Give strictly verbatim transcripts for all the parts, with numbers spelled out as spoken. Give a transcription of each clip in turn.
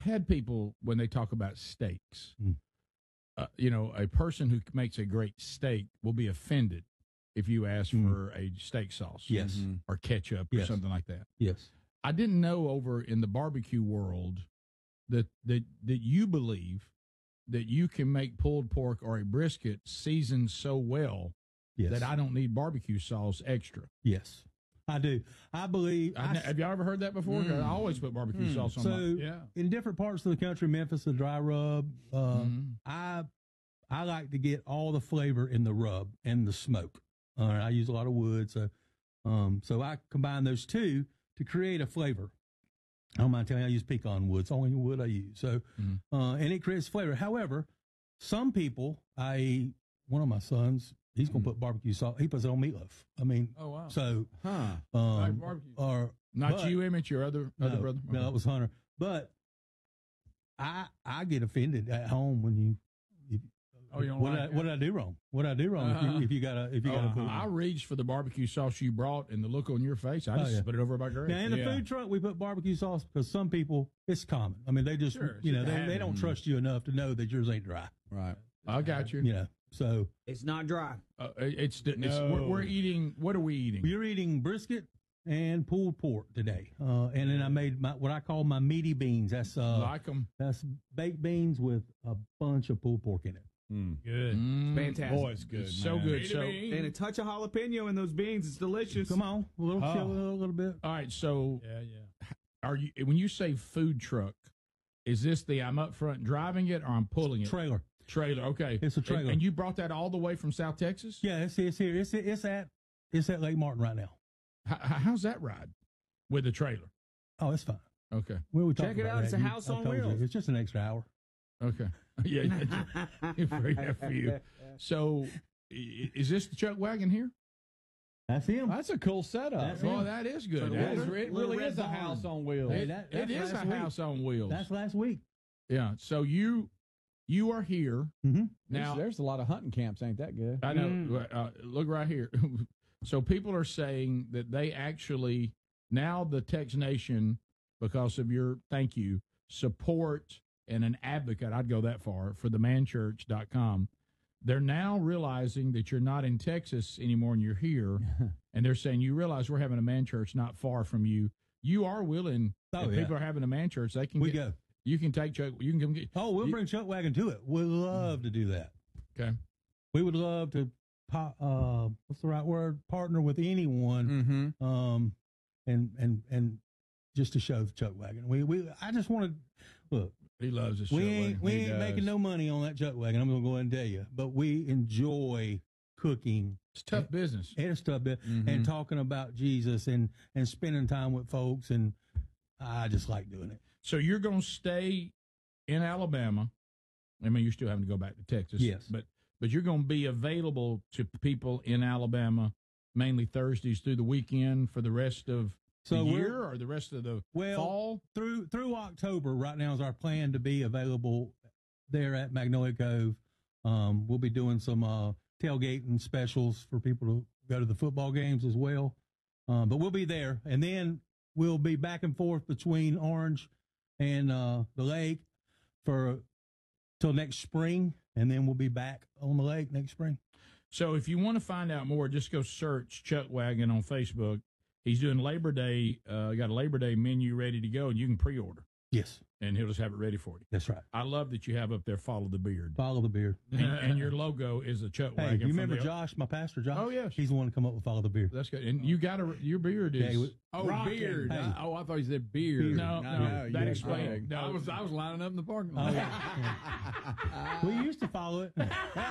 had people when they talk about steaks. Mm. Uh, you know, a person who makes a great steak will be offended if you ask Mm. for a steak sauce, Yes. Mm-hmm. or ketchup, Yes. or something like that. Yes. I didn't know over in the barbecue world that that that you believe that you can make pulled pork or a brisket seasoned so well Yes. that I don't need barbecue sauce extra. Yes. I do. I believe. I, I, have y'all ever heard that before? Mm. I always put barbecue Mm. sauce on So my. Yeah. in different parts of the country, Memphis, the dry rub, uh, Mhm. I I like to get all the flavor in the rub and the smoke. All right, I use a lot of wood, so um, so I combine those two to create a flavor. I don't mind telling you, I use pecan wood. It's the only wood I use. So, Mhm. uh, and it creates flavor. However, some people, I one of my sons, he's going to put barbecue sauce. He puts it on meatloaf. I mean, Oh wow. so Huh. um, Like barbecue. or Not but- you, Emmett. Your other no, other brother. No, Okay. it was Hunter. But I I get offended at home when you. If, Oh, you don't what like I, that? what did I do wrong? What did I do wrong? Uh-huh. If, you, if you got a if you got Oh, a I reached for the barbecue sauce you brought, and the look on your face, I Oh, just yeah. put it over by Greg. now in the Yeah. food truck we put barbecue sauce because some people it's common. I mean they just Sure, it's you know just a they, they habit. don't trust you enough to know that yours ain't dry. Right. I got you. You know so It's not dry. Uh, it's it's No. we're, we're eating. What are we eating? you're eating brisket and pulled pork today, uh, and then I made my what I call my meaty beans. That's uh like them. that's baked beans with a bunch of pulled pork in it. Mm. Good. Fantastic. Boy, it's good. So man. good. So And a touch of jalapeno in those beans. It's delicious. Come on, a little Oh. chill, a little, little bit. all right. So Yeah, yeah. are you when you say food truck? Is this the I'm up front driving it or I'm pulling it? Trailer. Trailer. Okay. It's a And, trailer. and you brought that all the way from South Texas? Yeah, it's it's here. It's it's at it's at Lake Martin right now. H- how's that ride with the trailer? Oh, it's fine. Okay. Well, we Check talked it about out. It's that. a You- house I on told you, wheels. It's just an extra hour. Okay. Yeah. yeah. Very good for you. So, i- is this the Chuck wagon here? That's him. That's a cool setup. That's Oh, it. that is good. So That it, is- is, it little really red is a barn. house on wheels. Hey, it- that- it that's is a last week. house on wheels. That's last week. Yeah. So you you are here Mm-hmm. now. there's, there's a lot of hunting camps. Ain't that good? I know. Mm. Uh, look right here. So people are saying that they actually now the Tex Nation, because of your thank you, support and an advocate. I'd go that far for the man church dot com. They're now realizing that you're not in Texas anymore and you're here, and they're saying you realize we're having a man church not far from you. You are willing. Oh, if yeah. people are having a man church, they can. We get, go. You can take Chuck. You can come get. Oh, we'll you- bring Chuck Wagon to it. We'd love to do that. Okay. We would love to. po- Uh, what's the right word? Partner with anyone. Mm-hmm. Um, and and and just to show the Chuck Wagon. We we. I just want to look. He loves this. We Chuck ain't, wagon. we He ain't does. making no money on that Chuck Wagon. I'm going to go ahead and tell you. But we enjoy cooking. It's tough business. And stuff, bit Mhm. and talking about Jesus and and spending time with folks, and I just like doing it. So you're going to stay in Alabama. I mean, you're still having to go back to Texas. Yes. But but you're going to be available to people in Alabama mainly Thursdays through the weekend for the rest of So the we're- year or the rest of the Well, fall. through through October, right now is our plan to be available there at Magnolia Cove. Um, we'll be doing some uh, tailgating specials for people to go to the football games as well. Um, but we'll be there, and then we'll be back and forth between Orange and uh, the lake for till next spring, and then we'll be back on the lake next spring. So if you want to find out more, just go search Chuck Wagon on Facebook. He's doing Labor Day. Uh, got a Labor Day menu ready to go, and you can pre-order, Yes, and he'll just have it ready for you. that's right. I love that you have up there "Follow the Beard," Follow the beard. and, and your logo is a Chuck Hey, Wagon. you from remember the- Josh, my pastor, Josh? Oh, yes. He's the one to come up with Follow the beard. That's good. And you got a your beard is. Yeah, he was- Oh, Rockin'. beard. Hey. I- oh, I thought you said beard. Beard. No, no, you that were explains- wrong. no. I was I was lining up in the parking Oh, lot. yeah. we used to follow it.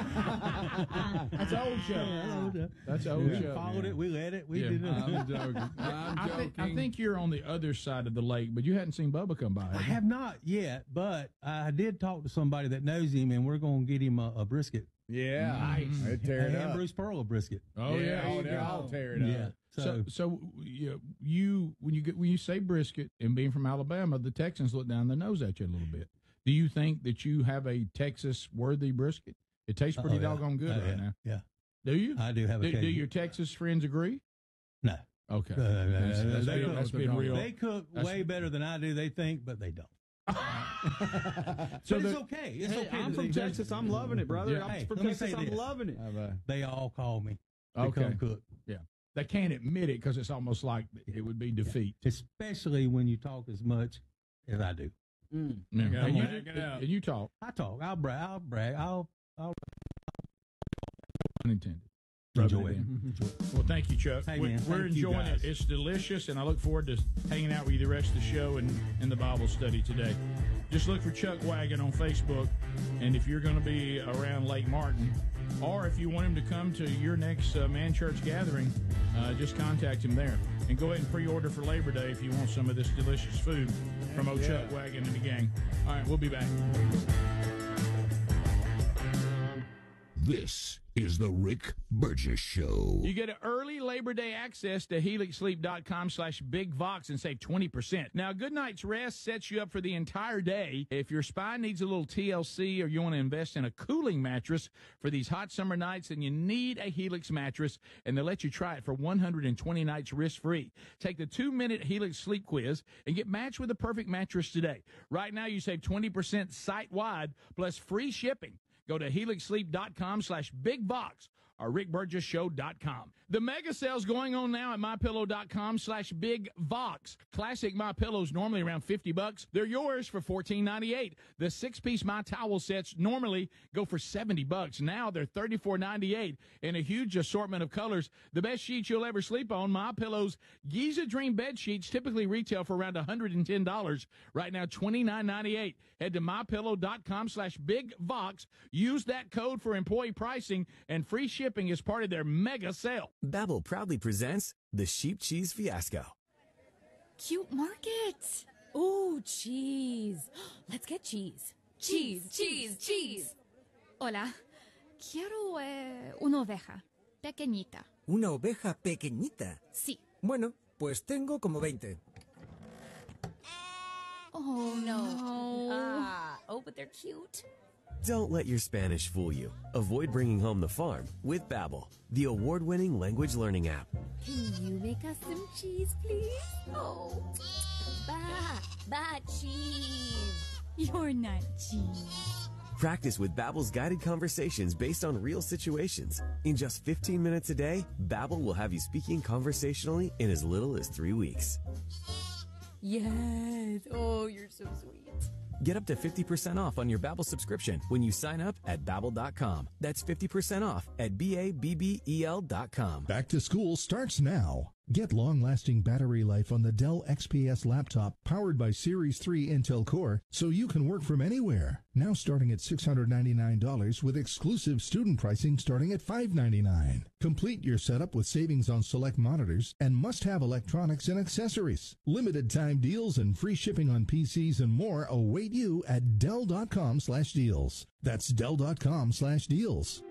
That's old show. Yeah, old show. That's old We show. followed it. We led it. We Yeah. did it. I'm joking. I'm I joking. think, I think you're on the other side of the lake, but you hadn't seen Bubba come by. I have you? have not yet, but I did talk to somebody that knows him, and we're going to get him a, a brisket. yeah. Nice. I'd tear it and up. Bruce Pearl a brisket. Oh yeah, Oh, you yeah, go. I'll tear it Yeah. up. So, So, so you, you when you get when you say brisket and being from Alabama, the Texans look down their nose at you a little bit. Do you think that you have a Texas worthy brisket? It tastes pretty oh, yeah. doggone good Oh, right yeah. now. Yeah, Do you? I do have a Do, do Cajun. your Texas friends agree? No. Okay, Uh, uh, that's, uh, that's they been, cook- that's been real. They cook That's- way better than I do, they think, but they don't. So the- it's okay. It's Hey, okay. I'm to from be- Texas. I'm loving it, brother. Yeah. I'm Hey, from let me Texas. say I'm this. loving it. Have a- They all call me to Okay. come cook, They can't admit it because it's almost like it would be defeat. especially when you talk as much as I do. Mm. Yeah. gotta And, you, back it up. and you talk, I talk. I'll brag. I'll brag. I'll unintended. enjoy Rubbing it. in. Well, thank you, Chuck. Hey, we, man, we're thank you, enjoying it. guys. It's delicious, and I look forward to hanging out with you the rest of the show and, and the Bible study today. Just look for Chuck Wagon on Facebook, and if you're going to be around Lake Martin, or if you want him to come to your next uh, Man Church gathering, uh, just contact him there. And go ahead and pre-order for Labor Day if you want some of this delicious food from old Chuck Wagon and the gang. All right, we'll be back. This is the Rick Burgess Show. You get an early Labor Day access to helix sleep dot com slash big vox and save twenty percent. Now, a good night's rest sets you up for the entire day. If your spine needs a little T L C or you want to invest in a cooling mattress for these hot summer nights, then you need a Helix mattress, and they'll let you try it for one hundred twenty nights risk-free. Take the two-minute Helix sleep quiz and get matched with the perfect mattress today. Right now, you save twenty percent site-wide plus free shipping. Go to helix sleep dot com slash big vox or rick burgess show dot com. The mega sale's going on now at my pillow dot com slash big vox. Classic My Pillows normally around fifty bucks. They're yours for fourteen ninety-eight. The six-piece My Towel sets normally go for seventy bucks. Now they're thirty-four ninety-eight in a huge assortment of colors. The best sheets you'll ever sleep on, My Pillows Giza Dream bed sheets typically retail for around one hundred ten dollars. Right now twenty-nine ninety-eight. Head to my pillow dot com slash big vox. Use that code for employee pricing and free shipping as part of their mega sale. Babbel proudly presents the Sheep Cheese Fiasco. Cute market. Ooh, cheese. Let's get cheese. Cheese, cheese, cheese. Hola. Quiero eh, una oveja. Pequeñita. ¿Una oveja pequeñita? Sí. Bueno, pues tengo como veinte. Oh, no. Ah. Oh, but they're cute. Don't let your Spanish fool you. Avoid bringing home the farm with Babbel, the award-winning language learning app. Can you make us some cheese, please? Oh. Ba, ba, cheese. You're not cheese. Practice with Babbel's guided conversations based on real situations. In just fifteen minutes a day, Babbel will have you speaking conversationally in as little as three weeks. Yes. Oh, you're so sweet. Get up to fifty percent off on your Babbel subscription when you sign up at babbel dot com. That's fifty percent off at B A B B E L dot com. Back to school starts now. Get long-lasting battery life on the Dell X P S laptop powered by Series three Intel Core so you can work from anywhere. Now starting at six hundred ninety-nine dollars with exclusive student pricing starting at five hundred ninety-nine dollars. Complete your setup with savings on select monitors and must-have electronics and accessories. Limited time deals and free shipping on P Cs and more await you at Dell dot com slash deals. That's Dell dot com slash deals.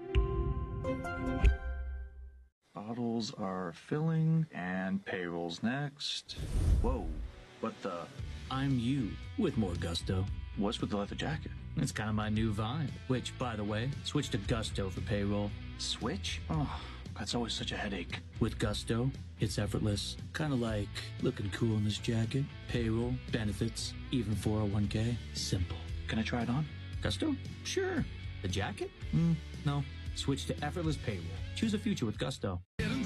Bottles are filling, and payroll's next. Whoa, what the? I'm you with more gusto. What's with the leather jacket? It's kind of my new vibe. Which, by the way, switch to Gusto for payroll. Switch? Oh, that's always such a headache. With Gusto, it's effortless. Kind of like looking cool in this jacket. Payroll, benefits, even four oh one k. Simple. Can I try it on? Gusto? Sure. The jacket? Mm, No. Switch to effortless payroll. Choose a future with Gusto.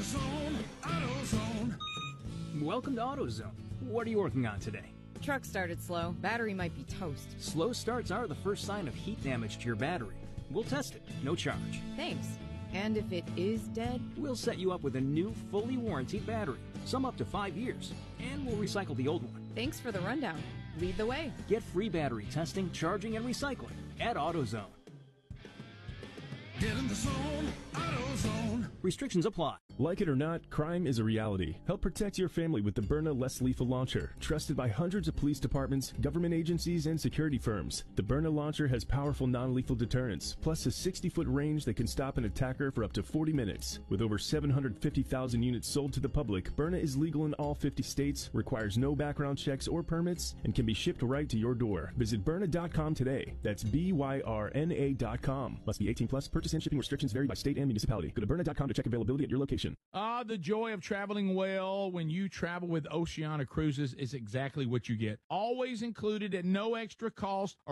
Welcome to AutoZone. What are you working on today? Truck started slow. Battery might be toast. Slow starts are the first sign of heat damage to your battery. We'll test it, no charge. Thanks. And if it is dead? We'll set you up with a new, fully warranted battery, some up to five years, and we'll recycle the old one. Thanks for the rundown. Lead the way. Get free battery testing, charging, and recycling at AutoZone. Get in the zone, AutoZone. Restrictions apply. Like it or not, crime is a reality. Help protect your family with the Byrna Less Lethal Launcher, trusted by hundreds of police departments, government agencies, and security firms. The Byrna launcher has powerful non-lethal deterrence, plus a sixty-foot range that can stop an attacker for up to forty minutes. With over seven hundred fifty thousand units sold to the public, Byrna is legal in all fifty states, requires no background checks or permits, and can be shipped right to your door. Visit Byrna dot com today. That's B Y R N A dot com. Must be eighteen plus. Purchase and shipping restrictions vary by state and municipality. Go to Byrna dot com to check availability at your location. Ah, the joy of traveling well when you travel with Oceana Cruises is exactly what you get. Always included at no extra cost